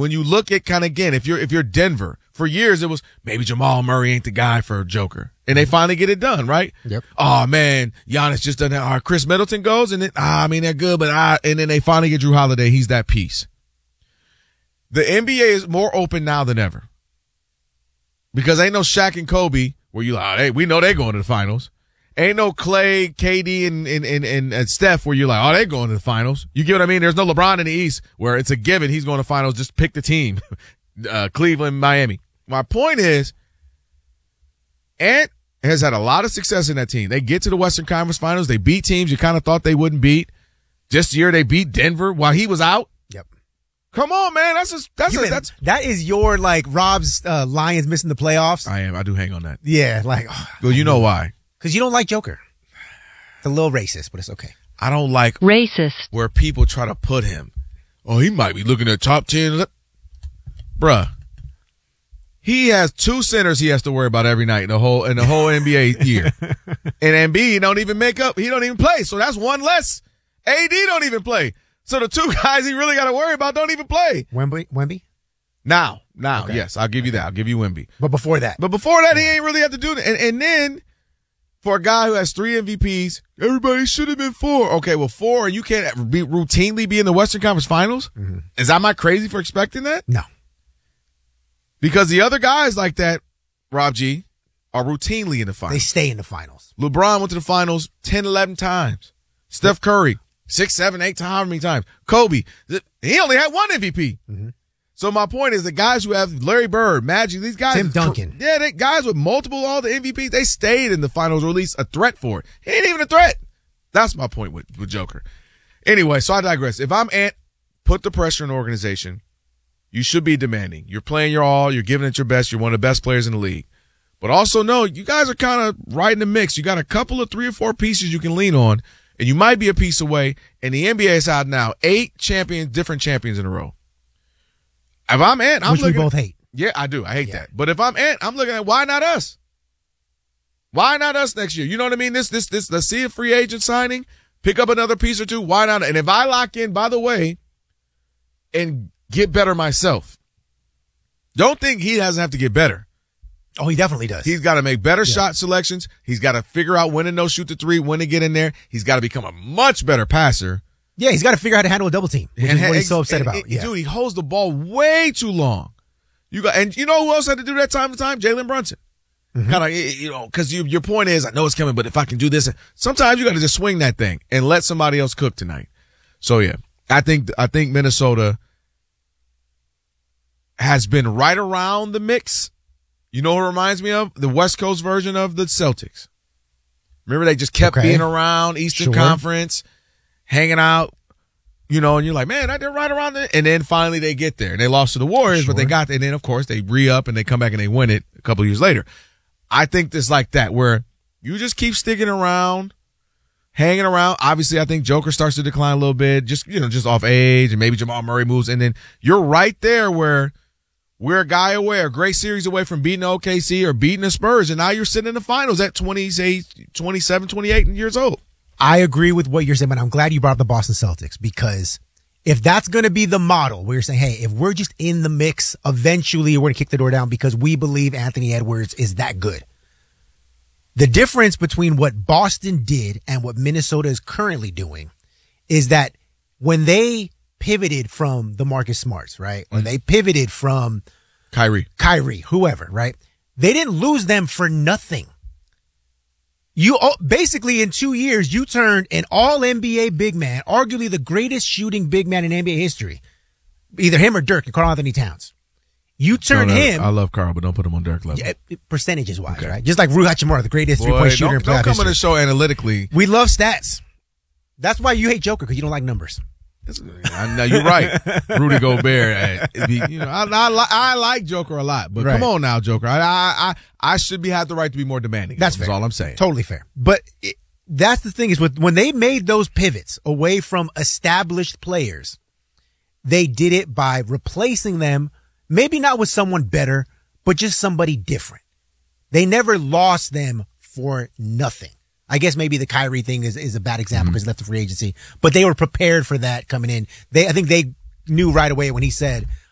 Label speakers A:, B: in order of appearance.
A: when you look at kind of, again, if you're Denver, for years it was maybe Jamal Murray ain't the guy for Joker. And they finally get it done, right?
B: Yep.
A: Oh man, Giannis just done that. Chris Middleton goes and then, they're good, and then they finally get Drew Holiday. He's that piece. The NBA is more open now than ever. Because ain't no Shaq and Kobe where you like, hey, we know they're going to the finals. Ain't no Clay, KD, and Steph where you're like, oh, they're going to the finals. You get what I mean? There's no LeBron in the East where it's a given he's going to finals. Just pick the team. Cleveland, Miami. My point is, Ant has had a lot of success in that team. They get to the Western Conference Finals. They beat teams you kind of thought they wouldn't beat. This year they beat Denver while he was out.
B: Yep.
A: Come on, man.
B: That is your, like, Rob's Lions missing the playoffs.
A: I do hang on that.
B: Yeah, like.
A: Well, you know why?
B: Because you don't like Joker. It's a little racist, but it's okay.
A: I don't like
C: racist
A: where people try to put him. Oh, he might be looking at top 10. Bruh. He has 2 centers he has to worry about every night in the whole NBA year. And Embiid don't even make up. He don't even play. So that's one less. AD don't even play. So the 2 guys he really got to worry about don't even play.
B: Wemby?
A: Now,
B: okay.
A: Yes, I'll give you that. I'll give you Wemby.
B: But before that,
A: he ain't really have to do that. And then for a guy who has 3 MVPs, everybody should have been 4. Okay, well, 4, and you can't routinely be in the Western Conference Finals? Mm-hmm. Am I crazy for expecting that?
B: No.
A: Because the other guys like that, Rob G, are routinely in the finals.
B: They stay in the finals.
A: LeBron went to the finals 10, 11 times. Steph Curry, 6, 7, 8 times, how many times? Kobe, he only had 1 MVP. Mm-hmm. So my point is the guys who have Larry Bird, Magic, these guys.
B: Tim Duncan.
A: Yeah, they guys with multiple all the MVPs, they stayed in the finals or at least a threat for it. He ain't even a threat. That's my point with Joker. Anyway, so I digress. If I'm Ant, put the pressure on the organization. You should be demanding. You're playing your all. You're giving it your best. You're one of the best players in the league. But also know you guys are kind of right in the mix. You got a couple of 3 or 4 pieces you can lean on, and you might be a piece away. And the NBA is out now. 8 different champions in a row. If I'm Ant, I'm
B: which
A: looking.
B: We both hate.
A: Yeah, I do. I hate that. But if I'm Ant, I'm looking at why not us? Why not us next year? You know what I mean? Let's see a free agent signing, pick up another piece or 2. Why not? And if I lock in, by the way, and get better myself, don't think he doesn't have to get better.
B: Oh, he definitely does.
A: He's got to make better shot selections. He's got to figure out when to no shoot the 3, when to get in there. He's got to become a much better passer.
B: Yeah, he's got to figure out how to handle a double team, which is what he's so upset about.
A: Dude, he holds the ball way too long. And you know who else had to do that time to time? Jalen Brunson. Mm-hmm. Kind of, because your point is, I know it's coming, but if I can do this, sometimes you got to just swing that thing and let somebody else cook tonight. So yeah, I think Minnesota has been right around the mix. You know what it reminds me of? The West Coast version of the Celtics. Remember they just kept being around Eastern Conference, hanging out, and you're like, man, they're right around there. And then finally they get there. And they lost to the Warriors, but they got there. And then, of course, they re-up and they come back and they win it a couple of years later. I think it's like that where you just keep sticking around, hanging around. Obviously, I think Joker starts to decline a little bit, just off age, and maybe Jamal Murray moves. And then you're right there where we're a guy away, a great series away from beating OKC or beating the Spurs. And now you're sitting in the finals at 27, 28 years old.
B: I agree with what you're saying, but I'm glad you brought up the Boston Celtics, because if that's going to be the model where you're saying, hey, if we're just in the mix, eventually we're going to kick the door down because we believe Anthony Edwards is that good. The difference between what Boston did and what Minnesota is currently doing is that when they pivoted from the Marcus Smarts, right? Or they pivoted from
A: Kyrie,
B: whoever, right? They didn't lose them for nothing. You basically in 2 years, you turned an all NBA big man, arguably the greatest shooting big man in NBA history, either him or Dirk and Karl Anthony Towns. You turned him.
A: I love Karl, but don't put him on Dirk level.
B: Yeah, percentages wise, right? Just like Rui Hachimura, the greatest 3-point shooter in playoff history.
A: Don't come on the show analytically.
B: We love stats. That's why you hate Joker, because you don't like numbers.
A: No, you're right, Rudy Gobert. I like Joker a lot, but come on now, Joker. I should have the right to be more demanding.
B: That's fair.
A: all I'm saying.
B: Totally fair. But that's the thing is when they made those pivots away from established players, they did it by replacing them, maybe not with someone better, but just somebody different. They never lost them for nothing. I guess maybe the Kyrie thing is a bad example because he left the free agency, but they were prepared for that coming in. I think they knew right away when he said,